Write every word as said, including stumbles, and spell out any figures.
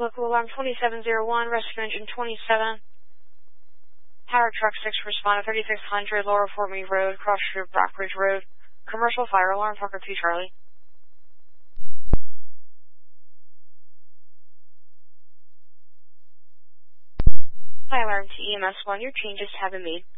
Local alarm twenty-seven oh one, rescue engine twenty-seven. Power truck six, respond to thirty-six hundred Lower Fort Meade Road, cross street of Brockridge Road. Commercial fire alarm, Parker two Charlie. Fire alarm to E M S one, your changes have been made.